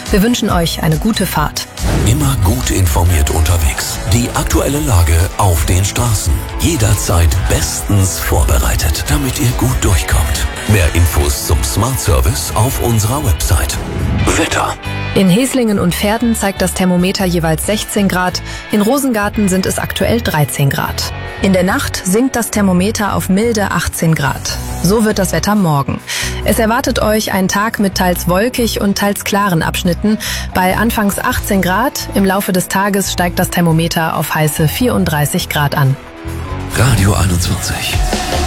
Wir wünschen euch eine gute Fahrt. Immer gut informiert unterwegs. Die aktuelle Lage auf den Straßen. Jederzeit bestens vorbereitet, damit ihr gut durchkommt. Mehr Infos zum Smart Service auf unserer Website. Wetter. In Heslingen und Verden zeigt das Thermometer jeweils 16 Grad. In Rosengarten sind es aktuell 13 Grad. In der Nacht sinkt das Thermometer auf milde 18 Grad. So wird das Wetter morgen. Es erwartet euch ein Tag mit teils wolkig und teils klaren Abschnitten. Bei anfangs 18 Grad, im Laufe des Tages steigt das Thermometer auf heiße 34 Grad an. Radio 21.